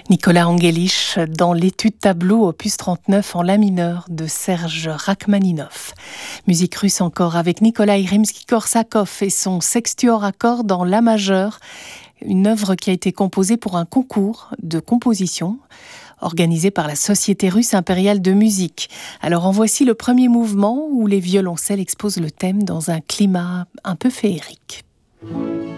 Nicolas Angelich dans l'étude tableau opus 39 en la mineur de Serge Rachmaninov. Musique russe encore avec Nikolai Rimsky-Korsakov et son sextuor à cordes en la majeur, une œuvre qui a été composée pour un concours de composition organisé par la Société russe impériale de musique. Alors en voici le premier mouvement où les violoncelles exposent le thème dans un climat un peu féerique.